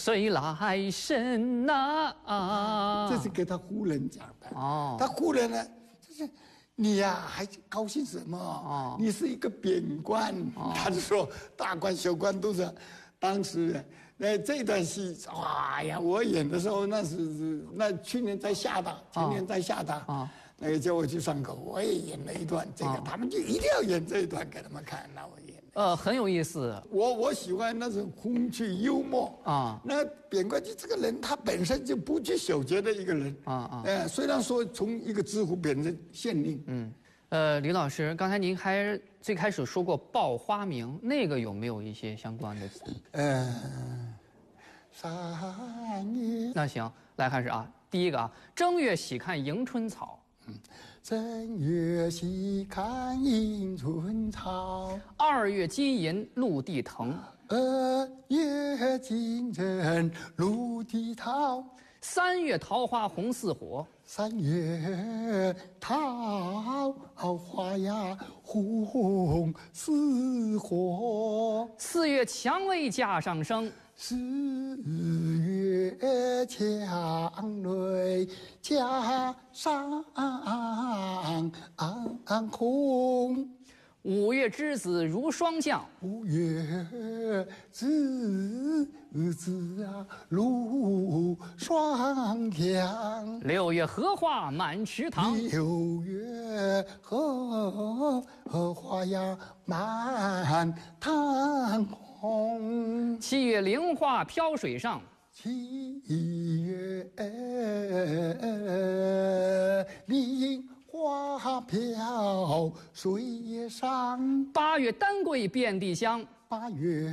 水来深呐。 这是给他夫人讲的。 哦， 他夫人呢，就是你呀、还高兴什么？ 哦你是一个贬官。他就说大官小官都是。当时，这段戏，哎呀，我演的时候那去年在厦大，前年在厦大，那个叫我去上课，我也演了一段这个，他们就一定要演这一段给他们看，那我演的。 很有意思。 我喜欢那种风趣幽默啊。那扁官就这个人，他本身就不拘小节的一个人虽然说从一个知府变成县令， 李老师，刚才您还最开始说过报花名，那个有没有一些相关的词？那行，来开始啊。第一个啊，正月喜看迎春草。 正月喜看迎春草 ，2月金银露地藤 ，2月金针露地桃 ，3月桃花红似火 ，3月桃花呀红似火 ，4月蔷薇架上生 ，4月蔷薇架上红 ，5月之子如霜降 ，5月之子啊如霜降 ，6月荷花满池塘 ，6月荷花呀满塘红 ，7月菱花飘水上 ，7月菱花飘水上 ，8月丹桂遍地香 ，8月。